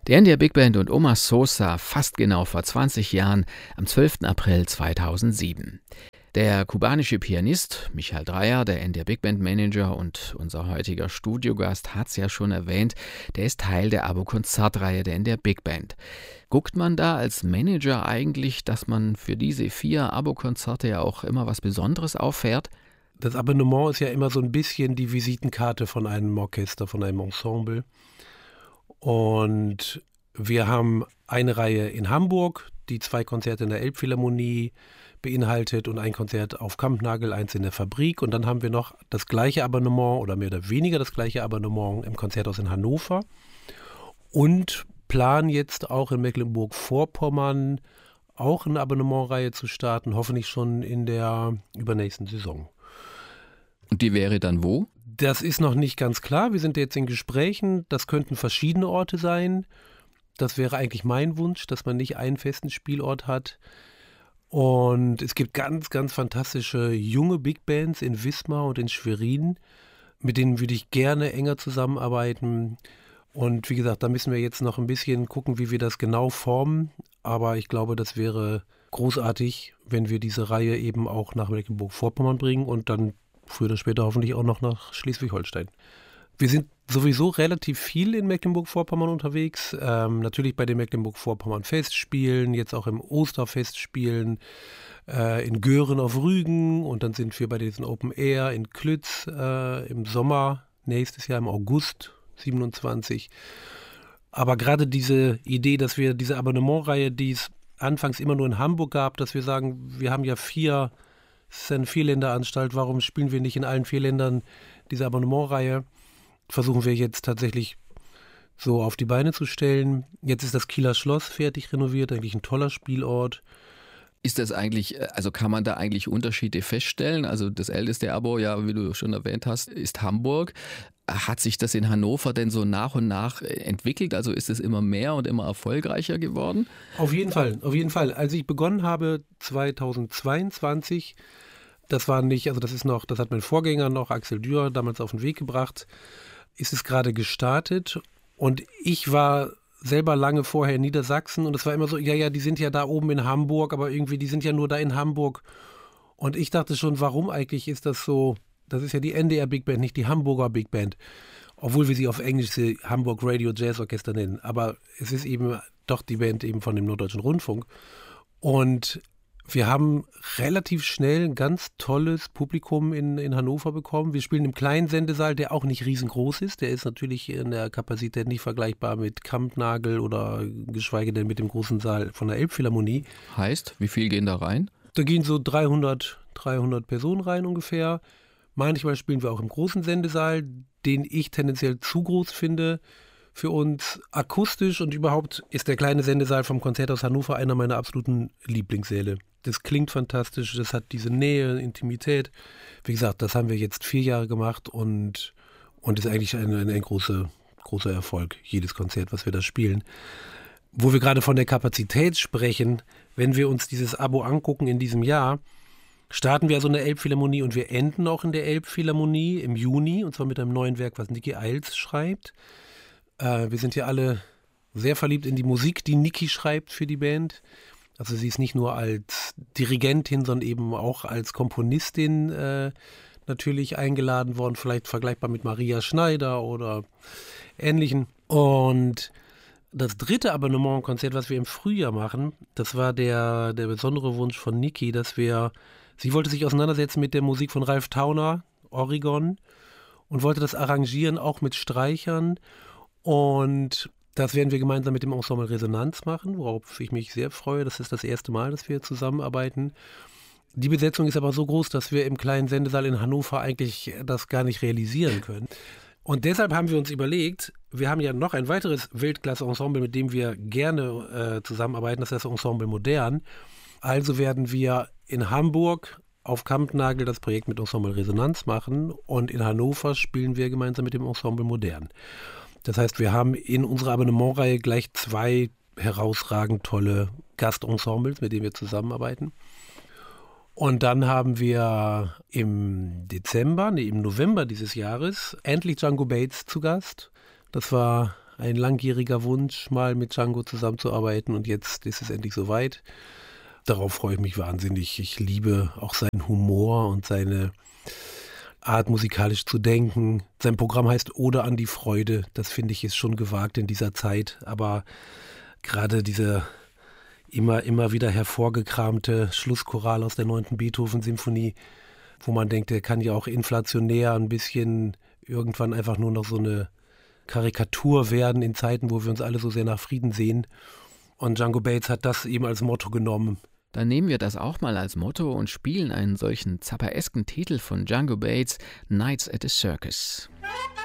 Der NDR Big Band und Oma Sosa fast genau vor 20 Jahren am 12. April 2007. Der kubanische Pianist Michael Dreyer, der NDR Big Band Manager und unser heutiger Studiogast, hat es ja schon erwähnt, der ist Teil der Abo-Konzertreihe der NDR Big Band. Guckt man da als Manager eigentlich, dass man für diese 4 Abo-Konzerte ja auch immer was Besonderes auffährt? Das Abonnement ist ja immer so ein bisschen die Visitenkarte von einem Orchester, von einem Ensemble. Und wir haben eine Reihe in Hamburg, die 2 Konzerte in der Elbphilharmonie beinhaltet und ein Konzert auf Kampnagel, eins in der Fabrik. Und dann haben wir noch das gleiche Abonnement oder mehr oder weniger das gleiche Abonnement im Konzerthaus in Hannover. Und planen jetzt auch in Mecklenburg-Vorpommern auch eine Abonnementreihe zu starten, hoffentlich schon in der übernächsten Saison. Und die wäre dann wo? Das ist noch nicht ganz klar. Wir sind jetzt in Gesprächen. Das könnten verschiedene Orte sein. Das wäre eigentlich mein Wunsch, dass man nicht einen festen Spielort hat. Und es gibt ganz, ganz fantastische junge Big Bands in Wismar und in Schwerin. Mit denen würde ich gerne enger zusammenarbeiten. Und wie gesagt, da müssen wir jetzt noch ein bisschen gucken, wie wir das genau formen. Aber ich glaube, das wäre großartig, wenn wir diese Reihe eben auch nach Mecklenburg-Vorpommern bringen und dann früher oder später hoffentlich auch noch nach Schleswig-Holstein. Wir sind sowieso relativ viel in Mecklenburg-Vorpommern unterwegs. Natürlich bei den Mecklenburg-Vorpommern-Festspielen, jetzt auch im Osterfestspielen, in Göhren auf Rügen. Und dann sind wir bei diesen Open Air in Klütz im Sommer, nächstes Jahr im August 27. Aber gerade diese Idee, dass wir diese Abonnementreihe, die es anfangs immer nur in Hamburg gab, dass wir sagen, wir haben ja 4, es ist eine 4-Länder-Anstalt, warum spielen wir nicht in allen 4 Ländern diese Abonnementreihe? Versuchen wir jetzt tatsächlich so auf die Beine zu stellen. Jetzt ist das Kieler Schloss fertig renoviert, eigentlich ein toller Spielort. Ist das eigentlich, also kann man da eigentlich Unterschiede feststellen? Also das älteste Abo, ja, wie du schon erwähnt hast, ist Hamburg. Hat sich das in Hannover denn so nach und nach entwickelt? Also ist es immer mehr und immer erfolgreicher geworden? Auf jeden Fall, auf jeden Fall. Als ich begonnen habe 2022, das war nicht, also das hat mein Vorgänger noch, Axel Dürer, damals auf den Weg gebracht, ist es gerade gestartet und ich war selber lange vorher in Niedersachsen und es war immer so, ja, die sind ja da oben in Hamburg, aber irgendwie, die sind ja nur da in Hamburg. Und ich dachte schon, warum eigentlich ist das so? Das ist ja die NDR Big Band, nicht die Hamburger Big Band. Obwohl wir sie auf Englisch die Hamburg Radio Jazz Orchester nennen. Aber es ist eben doch die Band eben von dem Norddeutschen Rundfunk. Und wir haben relativ schnell ein ganz tolles Publikum in Hannover bekommen. Wir spielen im kleinen Sendesaal, der auch nicht riesengroß ist. Der ist natürlich in der Kapazität nicht vergleichbar mit Kampnagel oder geschweige denn mit dem großen Saal von der Elbphilharmonie. Heißt, wie viel gehen da rein? Da gehen so 300 Personen rein ungefähr. Manchmal spielen wir auch im großen Sendesaal, den ich tendenziell zu groß finde für uns. Akustisch und überhaupt ist der kleine Sendesaal vom Konzerthaus Hannover einer meiner absoluten Lieblingssäle. Das klingt fantastisch, das hat diese Nähe, Intimität. Wie gesagt, das haben wir jetzt 4 Jahre gemacht und ist eigentlich ein großer Erfolg, jedes Konzert, was wir da spielen. Wo wir gerade von der Kapazität sprechen, wenn wir uns dieses Abo angucken in diesem Jahr, starten wir also in der Elbphilharmonie und wir enden auch in der Elbphilharmonie im Juni, und zwar mit einem neuen Werk, was Niki Eils schreibt. Wir sind ja alle sehr verliebt in die Musik, die Niki schreibt für die Band. Also sie ist nicht nur als Dirigentin, sondern eben auch als Komponistin natürlich eingeladen worden, vielleicht vergleichbar mit Maria Schneider oder Ähnlichen. Und das 3. Abonnementkonzert, was wir im Frühjahr machen, das war der besondere Wunsch von Niki, sie wollte sich auseinandersetzen mit der Musik von Ralph Tauner, Oregon, und wollte das arrangieren, auch mit Streichern. Und das werden wir gemeinsam mit dem Ensemble Resonanz machen, worauf ich mich sehr freue. Das ist das erste Mal, dass wir zusammenarbeiten. Die Besetzung ist aber so groß, dass wir im kleinen Sendesaal in Hannover eigentlich das gar nicht realisieren können. Und deshalb haben wir uns überlegt, wir haben ja noch ein weiteres Weltklasse-Ensemble, mit dem wir gerne zusammenarbeiten, das ist das Ensemble Modern. Also werden wir in Hamburg auf Kampnagel das Projekt mit Ensemble Resonanz machen und in Hannover spielen wir gemeinsam mit dem Ensemble Modern. Das heißt, wir haben in unserer Abonnementreihe gleich 2 herausragend tolle Gastensembles, mit denen wir zusammenarbeiten. Und dann haben wir im November dieses Jahres endlich Django Bates zu Gast. Das war ein langjähriger Wunsch, mal mit Django zusammenzuarbeiten und jetzt ist es endlich soweit. Darauf freue ich mich wahnsinnig. Ich liebe auch seinen Humor und seine Art, musikalisch zu denken. Sein Programm heißt Ode an die Freude. Das finde ich ist schon gewagt in dieser Zeit. Aber gerade diese immer wieder hervorgekramte Schlusschoral aus der 9. Beethoven-Symphonie, wo man denkt, der kann ja auch inflationär ein bisschen irgendwann einfach nur noch so eine Karikatur werden in Zeiten, wo wir uns alle so sehr nach Frieden sehen. Und Django Bates hat das eben als Motto genommen. Dann nehmen wir das auch mal als Motto und spielen einen solchen zappaesken Titel von Django Bates, Nights at the Circus.